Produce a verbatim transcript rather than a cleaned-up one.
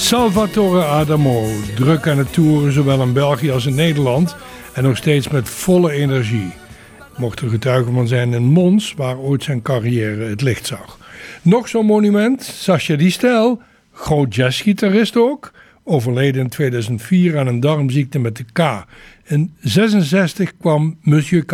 Salvatore Adamo, druk aan het toeren zowel in België als in Nederland en nog steeds met volle energie. Mocht er getuige van zijn in Mons, waar ooit zijn carrière het licht zag. Nog zo'n monument, Sacha Distel, groot jazzgitarist ook, overleden in tweeduizend vier aan een darmziekte met de K. In zesenzestig kwam Monsieur